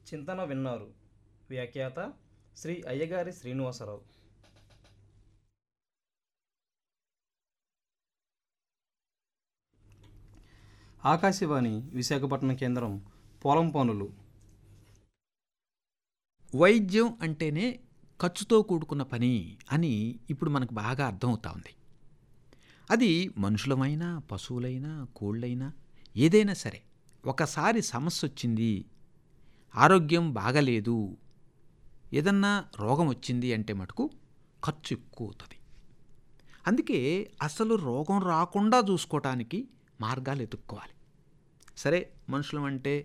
చింతన విన్నారు. వ్యాఖ్యాత శ్రీ అయ్యగారి శ్రీనివాసరావు. ఆకాశవాణి విశాఖపట్నం కేంద్రం. పొలం పనులు. వైద్యం అంటేనే ఖర్చుతో కూడుకున్న పని అని ఇప్పుడు మనకు బాగా అర్థమవుతా ఉంది. అది మనుషులమైనా, పశువులైనా, కోళ్ళైనా, ఏదైనా సరే ఒకసారి సమస్య వచ్చింది, ఆరోగ్యం బాగలేదు, ఏదన్నా రోగం వచ్చింది అంటే మటుకు ఖర్చు ఎక్కువ అవుతుంది. అందుకే అసలు రోగం రాకుండా చూసుకోవటానికి మార్గాలు ఎతుక్కోవాలి. సరే, మనుషులం అంటే